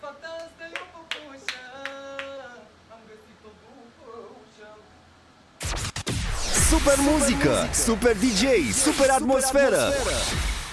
Fata asta e o păpușă, am găsit-o după ușă. Super muzică, super DJ, super atmosferă.